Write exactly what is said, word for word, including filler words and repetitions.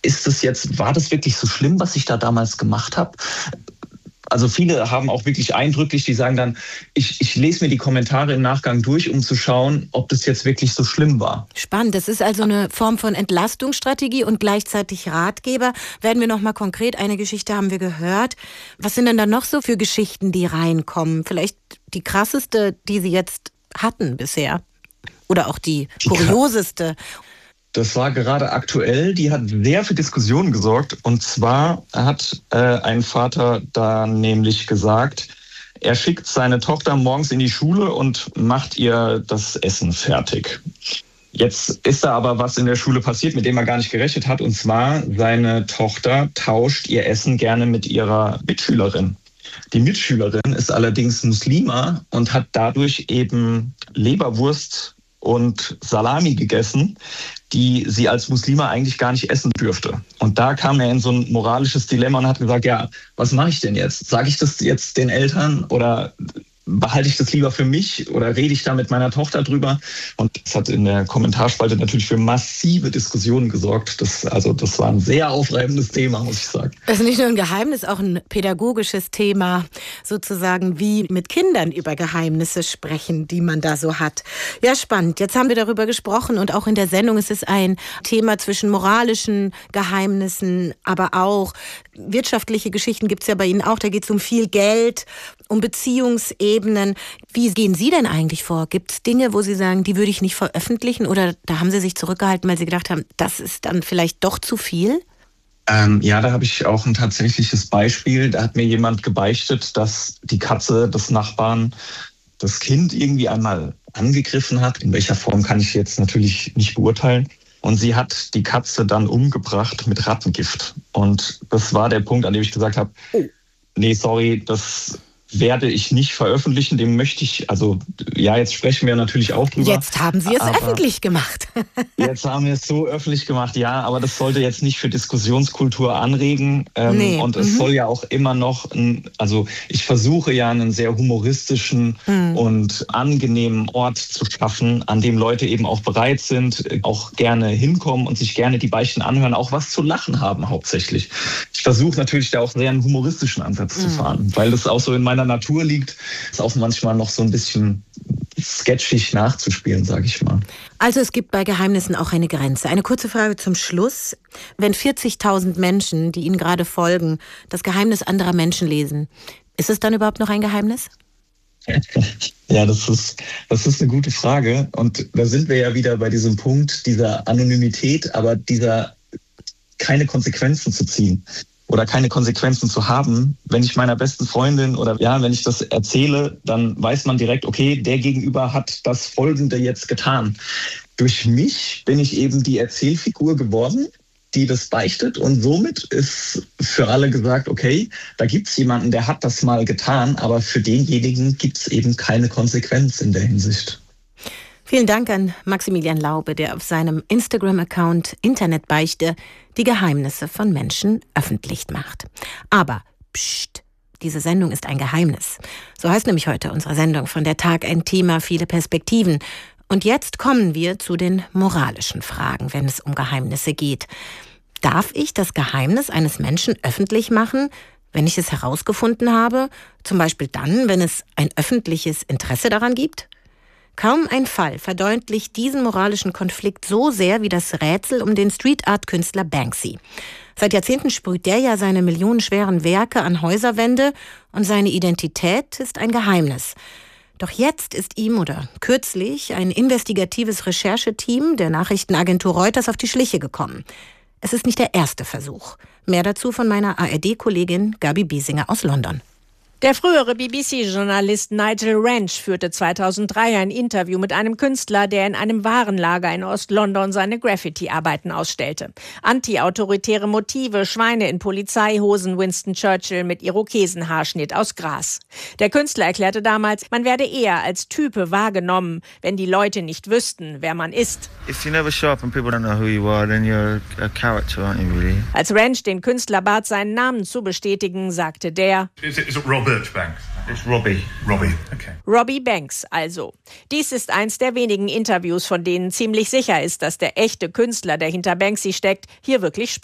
ist es jetzt, war das wirklich so schlimm, was ich da damals gemacht habe? Also viele haben auch wirklich eindrücklich, die sagen dann, ich, ich lese mir die Kommentare im Nachgang durch, um zu schauen, ob das jetzt wirklich so schlimm war. Spannend, das ist also eine Form von Entlastungsstrategie und gleichzeitig Ratgeber. Werden wir nochmal konkret, eine Geschichte haben wir gehört. Was sind denn da noch so für Geschichten, die reinkommen? Vielleicht die krasseste, die Sie jetzt hatten bisher? Oder auch die kurioseste? Das war gerade aktuell, die hat sehr für Diskussionen gesorgt. Und zwar hat äh, ein Vater da nämlich gesagt, er schickt seine Tochter morgens in die Schule und macht ihr das Essen fertig. Jetzt ist da aber was in der Schule passiert, mit dem er gar nicht gerechnet hat. Und zwar, seine Tochter tauscht ihr Essen gerne mit ihrer Mitschülerin. Die Mitschülerin ist allerdings Muslima und hat dadurch eben Leberwurst und Salami gegessen, die sie als Muslima eigentlich gar nicht essen dürfte. Und da kam er in so ein moralisches Dilemma und hat gesagt, ja, was mache ich denn jetzt? Sage ich das jetzt den Eltern oder behalte ich das lieber für mich oder rede ich da mit meiner Tochter drüber? Und das hat in der Kommentarspalte natürlich für massive Diskussionen gesorgt. Das, also das war ein sehr aufreibendes Thema, muss ich sagen. Das ist nicht nur ein Geheimnis, auch ein pädagogisches Thema, sozusagen wie mit Kindern über Geheimnisse sprechen, die man da so hat. Ja, spannend. Jetzt haben wir darüber gesprochen und auch in der Sendung ist es ein Thema zwischen moralischen Geheimnissen, aber auch wirtschaftliche Geschichten gibt es ja bei Ihnen auch. Da geht es um viel Geld, um Beziehungsebenen. Wie gehen Sie denn eigentlich vor? Gibt es Dinge, wo Sie sagen, die würde ich nicht veröffentlichen? Oder da haben Sie sich zurückgehalten, weil Sie gedacht haben, das ist dann vielleicht doch zu viel? Ähm, ja, da habe ich auch ein tatsächliches Beispiel. Da hat mir jemand gebeichtet, dass die Katze des Nachbarn das Kind irgendwie einmal angegriffen hat. In welcher Form kann ich jetzt natürlich nicht beurteilen. Und sie hat die Katze dann umgebracht mit Rattengift. Und das war der Punkt, an dem ich gesagt habe, nee, sorry, das werde ich nicht veröffentlichen, dem möchte ich, also ja, jetzt sprechen wir natürlich auch drüber. Jetzt haben Sie es öffentlich gemacht. Jetzt haben wir es so öffentlich gemacht, ja, aber das sollte jetzt nicht für Diskussionskultur anregen. Ähm, nee. Und es mhm. soll ja auch immer noch, ein, also ich versuche ja einen sehr humoristischen mhm. und angenehmen Ort zu schaffen, an dem Leute eben auch bereit sind, auch gerne hinkommen und sich gerne die Beichten anhören, auch was zu lachen haben hauptsächlich. Ich versuche natürlich da auch sehr einen humoristischen Ansatz mhm. zu fahren, weil das auch so in meiner Natur liegt, ist auch manchmal noch so ein bisschen sketchig nachzuspielen, sage ich mal. Also es gibt bei Geheimnissen auch eine Grenze. Eine kurze Frage zum Schluss. Wenn vierzigtausend Menschen, die Ihnen gerade folgen, das Geheimnis anderer Menschen lesen, ist es dann überhaupt noch ein Geheimnis? Ja, das ist, das ist eine gute Frage. Und da sind wir ja wieder bei diesem Punkt dieser Anonymität, aber dieser keine Konsequenzen zu ziehen. Oder keine Konsequenzen zu haben. Wenn ich meiner besten Freundin oder ja, wenn ich das erzähle, dann weiß man direkt, okay, der Gegenüber hat das Folgende jetzt getan. Durch mich bin ich eben die Erzählfigur geworden, die das beichtet und somit ist für alle gesagt, okay, da gibt es jemanden, der hat das mal getan, aber für denjenigen gibt es eben keine Konsequenz in der Hinsicht. Vielen Dank an Maximilian Laube, der auf seinem Instagram-Account Internetbeichte die Geheimnisse von Menschen öffentlich macht. Aber, pst, diese Sendung ist ein Geheimnis. So heißt nämlich heute unsere Sendung von der Tag ein Thema, viele Perspektiven. Und jetzt kommen wir zu den moralischen Fragen, wenn es um Geheimnisse geht. Darf ich das Geheimnis eines Menschen öffentlich machen, wenn ich es herausgefunden habe? Zum Beispiel dann, wenn es ein öffentliches Interesse daran gibt? Kaum ein Fall verdeutlicht diesen moralischen Konflikt so sehr wie das Rätsel um den Street-Art-Künstler Banksy. Seit Jahrzehnten sprüht der ja seine millionenschweren Werke an Häuserwände und seine Identität ist ein Geheimnis. Doch jetzt ist ihm oder kürzlich ein investigatives Rechercheteam der Nachrichtenagentur Reuters auf die Schliche gekommen. Es ist nicht der erste Versuch. Mehr dazu von meiner A R D-Kollegin Gabi Biesinger aus London. Der frühere B B C-Journalist Nigel Wrench führte zweitausenddrei ein Interview mit einem Künstler, der in einem Warenlager in Ost-London seine Graffiti-Arbeiten ausstellte. Anti-autoritäre Motive, Schweine in Polizeihosen, Winston Churchill mit Irokesenhaarschnitt aus Gras. Der Künstler erklärte damals, man werde eher als Type wahrgenommen, wenn die Leute nicht wüssten, wer man ist. If you never show up and people don't know who you are, then you're a character, aren't you really? Als Wrench den Künstler bat, seinen Namen zu bestätigen, sagte der: Is it, is it Robert Banks? It's Robbie. Robbie, okay. Robbie Banks also. Dies ist eins der wenigen Interviews, von denen ziemlich sicher ist, dass der echte Künstler, der hinter Banksy steckt, hier wirklich spricht.